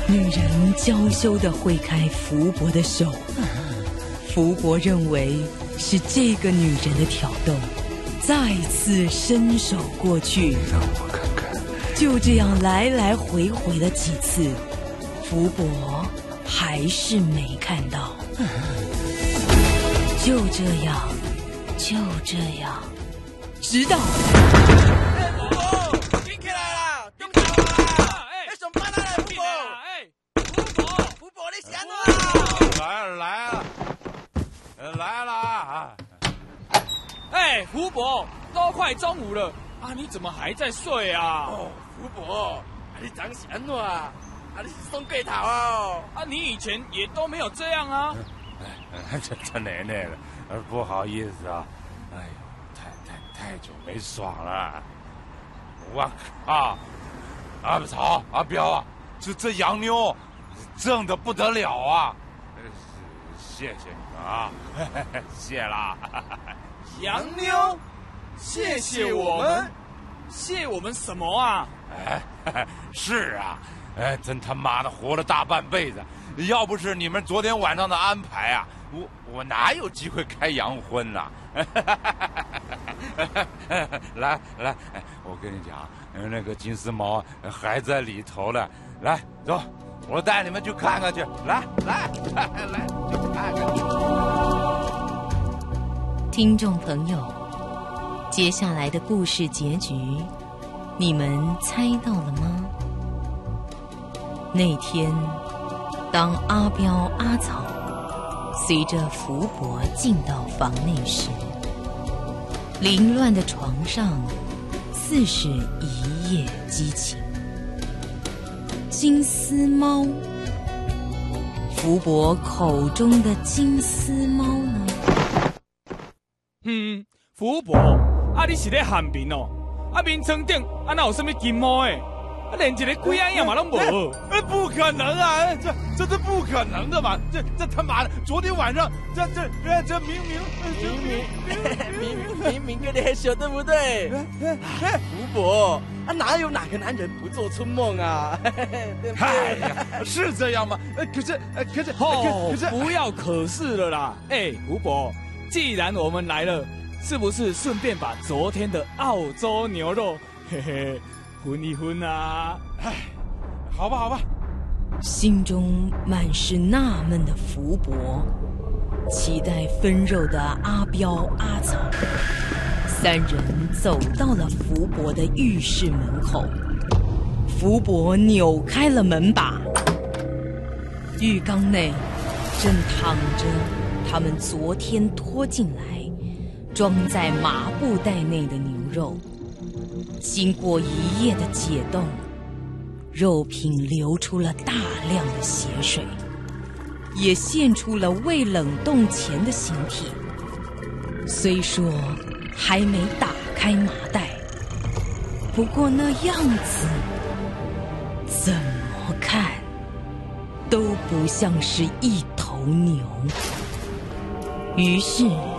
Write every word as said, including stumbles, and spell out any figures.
女人娇羞地挥开福伯的手，福伯认为是这个女人的挑逗，再次伸手过去， 让我看看。 就这样来来回回了几次，福伯还是没看到。就这样，就这样，直到。 来了啊！哎，福伯，都快中午了啊，你怎么还在睡啊？ 哦，福伯，你长什么啊？啊，你是送贵桃哦！ 啊，你以前也都没有这样啊。 哎，这这奶奶的，不好意思啊。哎呦，太太太久没爽了。我靠！阿草阿彪啊，这这洋妞正的不得了啊！谢谢你们啊，谢啦！ 洋妞，谢谢我们，谢我们什么啊？ 哎，是啊，哎，真他妈的活了大半辈子，要不是你们昨天晚上的安排啊，我我哪有机会开洋荤呐、啊？来来，我跟你讲，那个金丝猫还在里头呢，来走。我带你们去看看去，来来来，去看看去。 听众朋友，接下来的故事结局，你们猜到了吗？那天，当阿彪阿草随着福伯进到房内时，凌乱的床上似是一夜激情。金丝猫，福伯口中的金丝猫呢？ 嗯，福伯，啊你是咧汉面哦？啊面床顶啊哪有什么金猫诶？啊连一个鬼仔样嘛拢无。 呃，不可能啊！这这这不可能的嘛！这这他妈的，昨天晚上这这这这明明明明明明明明跟你很熟，对不对？福伯啊，哪有哪个男人不做春梦啊？对不对？ 哎呀，是这样吗？呃，可是呃，可是哦， 可是不要可是了啦！哎，福伯，既然我们来了，是不是顺便把昨天的澳洲牛肉，嘿嘿。分一分啊！ 哎，好吧，好吧。 心中满是纳闷的福伯，期待分肉的阿彪阿草，三人走到了福伯的浴室门口。福伯扭开了门把，浴缸内正躺着他们昨天拖进来、装在麻布袋内的牛肉。经过一夜的解冻，肉品流出了大量的血水，也现出了未冷冻前的形体。虽说还没打开麻袋，不过那样子怎么看都不像是一头牛。于是